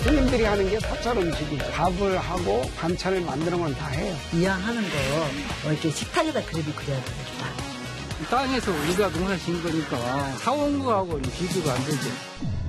스님들이 하는 게 사찰 음식이죠. 밥을 하고 반찬을 만드는 건 다 해요. 이왕하는 거 이렇게 식탁에다 그래도 그려야 되겠다. 땅에서 우리가 농사 지은 거니까 사온 거하고는 비교가 안 되죠.